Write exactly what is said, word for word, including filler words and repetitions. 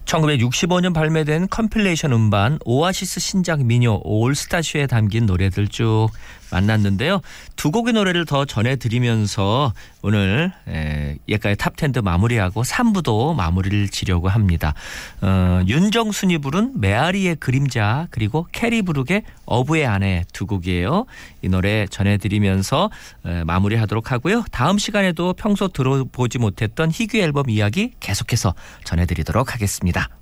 천구백육십오 년 발매된 컴필레이션 음반 오아시스 신작 미녀 올스타쇼에 담긴 노래들 쭉 만났는데요. 두 곡의 노래를 더 전해드리면서 오늘 예가의 탑텐도 마무리하고 삼 부도 마무리를 지려고 합니다. 어, 윤정순이 부른 메아리의 그림자 그리고 캐리 브룩의 어부의 아내 두 곡이에요. 이 노래 전해드리면서 마무리하도록 하고요. 다음 시간에도 평소 들어보지 못했던 희귀 앨범 이야기 계속해서 전해드리도록 하겠습니다.